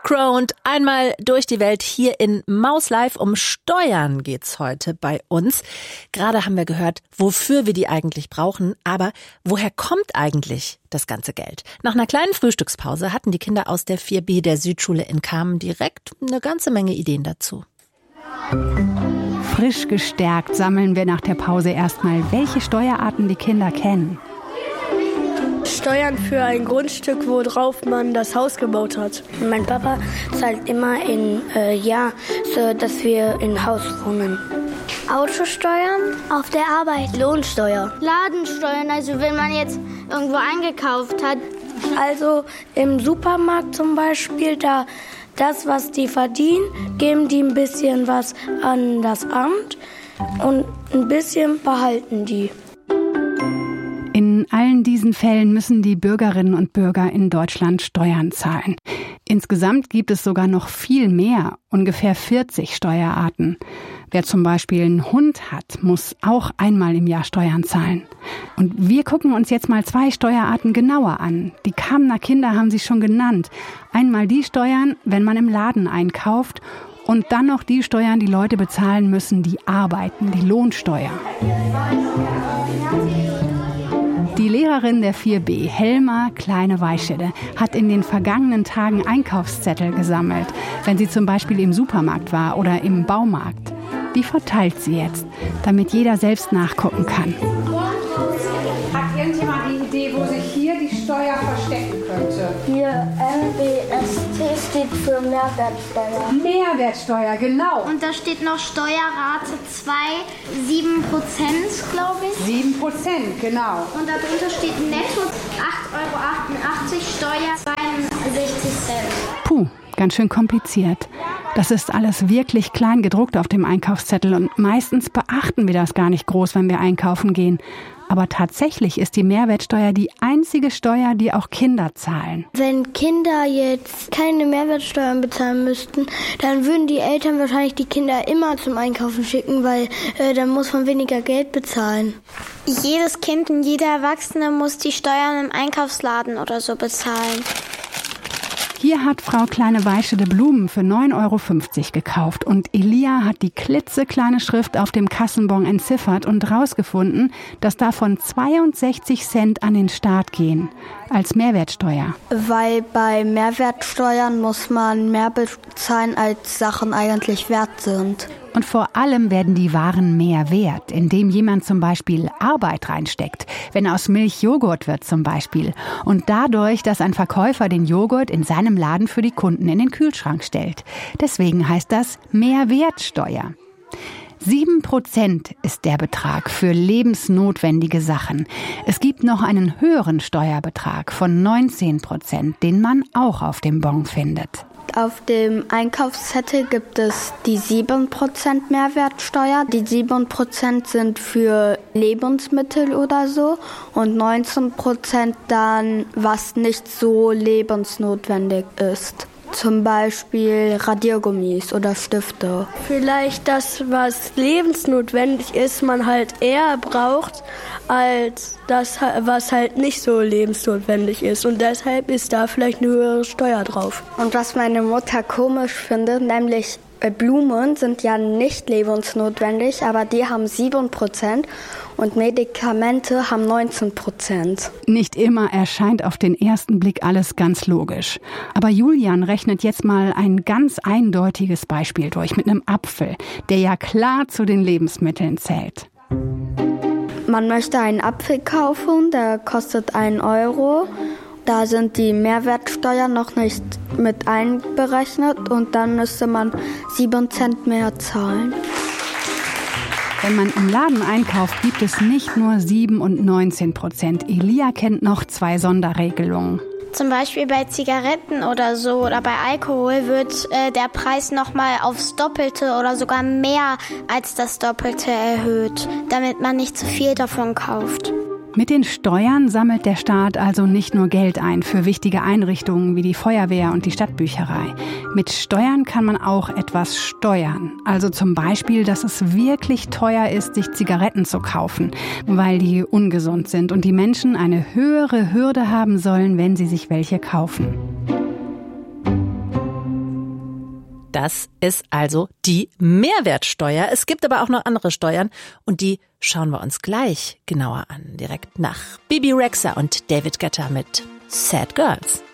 Crow und einmal durch die Welt hier in Maus Live. Um Steuern geht's heute bei uns. Gerade haben wir gehört, wofür wir die eigentlich brauchen. Aber woher kommt eigentlich das ganze Geld? Nach einer kleinen Frühstückspause hatten die Kinder aus der 4B der Südschule in Kamen direkt eine ganze Menge Ideen dazu. Frisch gestärkt sammeln wir nach der Pause erstmal, welche Steuerarten die Kinder kennen. Steuern für ein Grundstück, worauf man das Haus gebaut hat. Mein Papa zahlt immer so dass wir in Haus wohnen. Autosteuern auf der Arbeit. Lohnsteuer. Ladensteuern, also wenn man jetzt irgendwo eingekauft hat. Also im Supermarkt zum Beispiel, da das, was die verdienen, geben die ein bisschen was an das Amt und ein bisschen behalten die. In allen diesen Fällen müssen die Bürgerinnen und Bürger in Deutschland Steuern zahlen. Insgesamt gibt es sogar noch viel mehr, ungefähr 40 Steuerarten. Wer zum Beispiel einen Hund hat, muss auch einmal im Jahr Steuern zahlen. Und wir gucken uns jetzt mal 2 Steuerarten genauer an. Die Kamener Kinder haben sie schon genannt. Einmal die Steuern, wenn man im Laden einkauft, und dann noch die Steuern, die Leute bezahlen müssen, die arbeiten, die Lohnsteuer. Die Lehrerin der 4B, Helma Kleine-Weischede, hat in den vergangenen Tagen Einkaufszettel gesammelt, wenn sie zum Beispiel im Supermarkt war oder im Baumarkt. Die verteilt sie jetzt, damit jeder selbst nachgucken kann. Hat irgendjemand die Idee, wo sich hier die Steuer verstecken könnte? Hier MBST steht für Mehrwertsteuer. Mehrwertsteuer, genau. Und da steht noch Steuerrate 2, 7%, glaube ich. 7%, genau. Und darunter steht netto 8,88 €, Steuer 62 Cent. Puh, ganz schön kompliziert. Das ist alles wirklich klein gedruckt auf dem Einkaufszettel und meistens beachten wir das gar nicht groß, wenn wir einkaufen gehen. Aber tatsächlich ist die Mehrwertsteuer die einzige Steuer, die auch Kinder zahlen. Wenn Kinder jetzt keine Mehrwertsteuern bezahlen müssten, dann würden die Eltern wahrscheinlich die Kinder immer zum Einkaufen schicken, weil dann muss man weniger Geld bezahlen. Jedes Kind und jeder Erwachsene muss die Steuern im Einkaufsladen oder so bezahlen. Hier hat Frau Kleine-Weischede Blumen für 9,50 € gekauft und Elia hat die klitzekleine Schrift auf dem Kassenbon entziffert und rausgefunden, dass davon 62 Cent an den Staat gehen, als Mehrwertsteuer. Weil bei Mehrwertsteuern muss man mehr bezahlen, als Sachen eigentlich wert sind. Und vor allem werden die Waren mehr wert, indem jemand zum Beispiel Arbeit reinsteckt, wenn aus Milch Joghurt wird zum Beispiel. Und dadurch, dass ein Verkäufer den Joghurt in seinem Laden für die Kunden in den Kühlschrank stellt. Deswegen heißt das Mehrwertsteuer. 7% ist der Betrag für lebensnotwendige Sachen. Es gibt noch einen höheren Steuerbetrag von 19%, den man auch auf dem Bon findet. Auf dem Einkaufszettel gibt es die 7% Mehrwertsteuer. Die 7% sind für Lebensmittel oder so und 19% dann, was nicht so lebensnotwendig ist. Zum Beispiel Radiergummis oder Stifte. Vielleicht das, was lebensnotwendig ist, man halt eher braucht, als das, was halt nicht so lebensnotwendig ist. Und deshalb ist da vielleicht eine höhere Steuer drauf. Und was meine Mutter komisch findet, nämlich Blumen sind ja nicht lebensnotwendig, aber die haben 7% und Medikamente haben 19%. Nicht immer erscheint auf den ersten Blick alles ganz logisch. Aber Julian rechnet jetzt mal ein ganz eindeutiges Beispiel durch mit einem Apfel, der ja klar zu den Lebensmitteln zählt. Man möchte einen Apfel kaufen, der kostet 1 €. Da sind die Mehrwertsteuern noch nicht mit einberechnet und dann müsste man 7 Cent mehr zahlen. Wenn man im Laden einkauft, gibt es nicht nur 7 und 19%. Elia kennt noch 2 Sonderregelungen. Zum Beispiel bei Zigaretten oder so oder bei Alkohol wird der Preis nochmal aufs Doppelte oder sogar mehr als das Doppelte erhöht, damit man nicht zu viel davon kauft. Mit den Steuern sammelt der Staat also nicht nur Geld ein für wichtige Einrichtungen wie die Feuerwehr und die Stadtbücherei. Mit Steuern kann man auch etwas steuern. Also zum Beispiel, dass es wirklich teuer ist, sich Zigaretten zu kaufen, weil die ungesund sind und die Menschen eine höhere Hürde haben sollen, wenn sie sich welche kaufen. Das ist also die Mehrwertsteuer. Es gibt aber auch noch andere Steuern und die schauen wir uns gleich genauer an. Direkt nach Bibi Rexha und David Guetta mit Sad Girls.